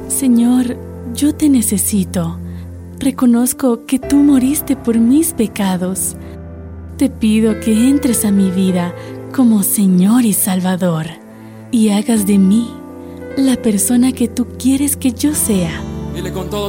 Señor, yo te necesito. Reconozco que tú moriste por mis pecados. Te pido que entres a mi vida como Señor y Salvador y hagas de mí la persona que tú quieres que yo sea. Dile con todo